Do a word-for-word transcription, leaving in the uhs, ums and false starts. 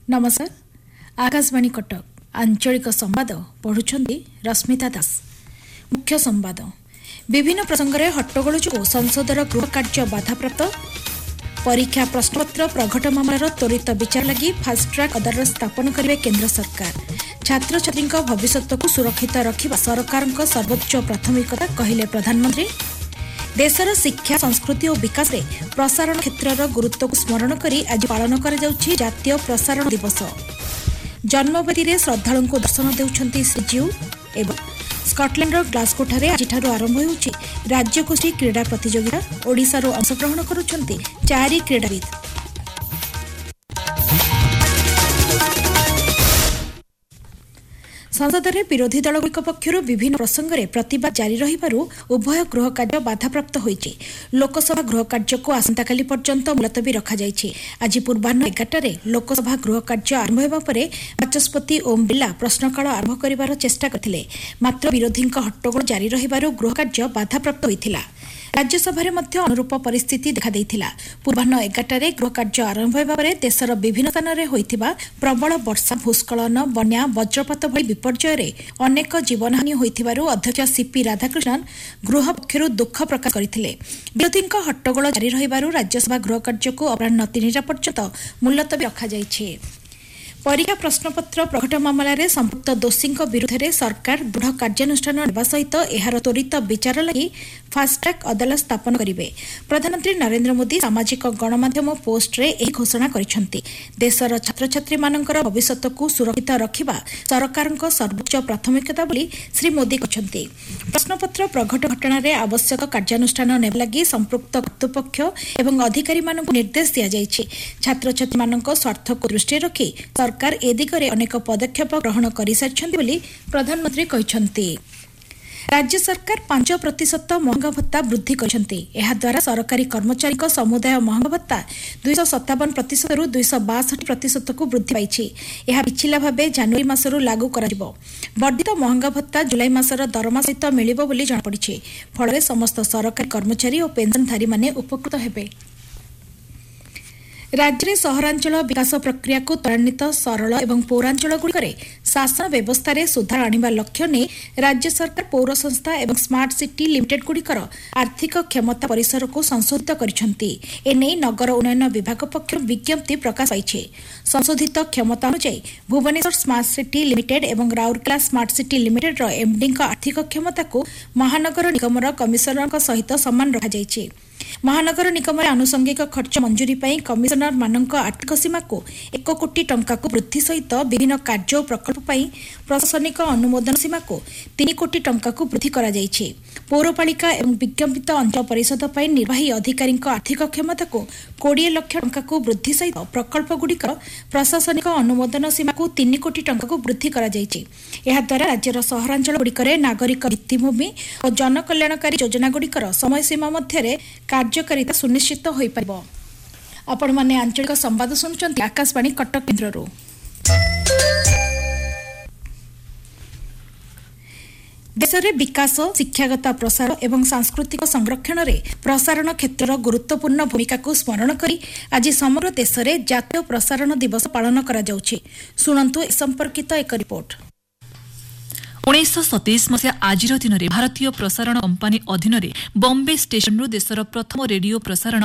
नमस्कार। आकाशवाणी कटक आंचलिक संवाद पढ़ुछंती रश्मिता दास। मुख्य संवाद विभिन्न प्रसंग में हट्टगोल जो संसदर गृह कार्य बाधाप्राप्त। परीक्षा प्रश्नपत्र प्रघट मामलार त्वरित विचार लगी फास्ट ट्रैक अदालत स्थापन करेंगे केंद्र सरकार। छात्र छात्री भविष्य को सुरक्षित रखा सरकार सर्वोच्च प्राथमिकता कहले प्रधानमंत्री। देशर शिक्षा संस्कृति और विकास रे प्रसारण क्षेत्र गुरुत्व को स्मरण करी आज पालन करा जाउछि जातीय प्रसारण दिवस। जन्मवेदी रे श्रद्धालु को दर्शन देउछंती श्रीजीउ एवं स्कॉटलैंडर ग्लासगो ठारे आज ठारू आरंभ होउछि राज्यगोष्ठी क्रीड़ा प्रतियोगिता। ओडिशा रो अंशग्रहण करुछंती चारि क्रीड़ाविद। संसद में विरोधी दलगुड़िक पक्षर विभिन्न प्रसंग में प्रतिवाद जारी रहिबारु उभय गृह कार्य बाधाप्राप्त होइछि। लोकसभा गृह कार्य को आसंताकाली पर्यंत मुलतवी रखा जाइछि। आज पूर्वाह्न एगारटारे लोकसभा गृह कार्य आरंभ हेबा परे बाचस्पति ओम बिर्ला प्रश्नकाल आरंभ करिवार चेष्टा करथिले, मात्र विरोधी हट्टगोल जारी रहिबारु गृह कार्य बाधाप्राप्त होइथिला। राज्यसभा मध्य अनुरूप परिस्थिति देखा देइथिला। पूर्वाह्न एगारटारे गृह कार्य आरंभ हेबा परे देशर विभिन्न स्थान में होइथिबा प्रबल वर्षा, भूस्खलन, बन्या, वज्रपात भली विपर्यय अनेक जीवनहानि होइथिबारु अध्यक्ष सीपी राधाकृष्णन गृह पक्षरु दुख प्रकाश करथिले। विरोधी हट्टगोल जारी रहिबारु राज्यसभा गृह कार्य को अपराह्न तीनटा पर्यंत मुलतवी रखा जाइछि। परीक्षा प्रश्नपत्र प्रघट मामलें संपुक्त दोषी विरुद्ध में सरकार दृढ़ कार्यानुष्ठान नेबा सहित एहार त्वरित विचार लगी फास्ट ट्रैक अदालत स्थापन करेंगे। प्रधानमंत्री नरेंद्र मोदी सामाजिक गणमाध्यम पोस्ट रे एही घोषणा करिसेंती। देशर छात्र छात्री मानकर भविष्य को सुरक्षित रखिबा सरकार सर्वोच्च प्राथमिकता बोली श्री मोदी कहते। प्रश्नपत्र प्रघट घटना रे आवश्यक कार्यानुष्ठान नेबा लगी संपुक्त कर्तृपक्ष एवं अधिकारी मानक निर्देश दिया जायछि। छात्र छात्री मानक स्वार्थ को दृष्टि रखी सरकार ए दिगरे अनेक पदक्षेप ग्रहण कर सारिछन्ति बोली प्रधानमंत्री कहछन्ति। राज्य सरकार पांच प्रतिशत महंगा भत्ता वृद्धि करछन्ति। एहा द्वारा सरकारी कर्मचारी समुदाय महंगा भत्ता दुईश सत्तावन प्रतिशत रु दुईश बासठ प्रतिशत को वृद्धि पाइछि। यह पिछला भावे जनवरी मासरू लागू कराजिबो। वर्धित महंगा भत्ता जुलाई मासर दरमा सहित मिलिबो बोली जणापड़िछि। फଳରେ समस्त सरकारी कर्मचारी और पेंशनधारी माने उपकृत हेबे। राज्य में सहरांचल विकास प्रक्रिया को त्वरान्वित सरल एवं पौरांचल गुड़िकरे शासन व्यवस्था रे सुधार आनिबा लक्ष्य ने राज्य सरकार पौर संस्था एवं स्मार्ट सिटी लिमिटेड गुड़िकर आर्थिक क्षमता परिसर को संशोधित करिसेंती। एने नगर उन्नयन विभाग पक्षर विज्ञप्ति प्रकाश पाइछे। संशोधित क्षमता अनुसार भुवनेश्वर स्मार्ट सिटी लिमिटेड एवं राउरकेला स्मार्ट सिटी लिमिटेड रो एमडी आर्थिक क्षमता को महानगर निगमर कमिशनर सहित समान रखा जाइछे। महानगर निगम आनुषंगिक खर्च मंजूरी पर कमिशनर मानक आर्थिक सीमा को एक कोटी टंका को वृद्धि सहित विभिन्न कार्य और प्रकल्प पर प्रशासनिक अनुमोदन सीमा को तीन कोटी टंका को वृद्धि करा जाइछे। पौरपालिका एवं विज्ञापित अंचल परिषद पर निर्वाही अधिकारी आर्थिक क्षमता को कोड़े लाख टंका को वृद्धि सहित प्रकल्प गुड़िकर प्रशासनिक अनुमोदन सीमा को तीन कोटी टंका को वृद्धि करा जाइछे। एहा द्वारा राज्यर सहरांचल गुड़िकर नागरिक भित्तिभूमि और जनकल्याणकारी योजना गुड़िकर समय सीमा मध्य कार्यकारिता सुनिश्चित हो पारिबो। आपण माने आंचलिक संवाद सुनुचंती आकाशवाणी कटक केन्द्ररू। देश में विकास, शिक्षागत प्रसार एवं सांस्कृतिक संरक्षण रे प्रसारण क्षेत्र गुरुत्वपूर्ण भूमिका को स्मरण करी आज समग्र देश में जातीय प्रसारण दिवस पालन करा जाउछि। सुनंतु ए संपर्कित एक रिपोर्ट। उन्नीस सतैश मसीहा आज दिन में भारतीय प्रसारण कंपानी अधीन बॉम्बे स्टेशन देशर प्रथम रेडियो प्रसारण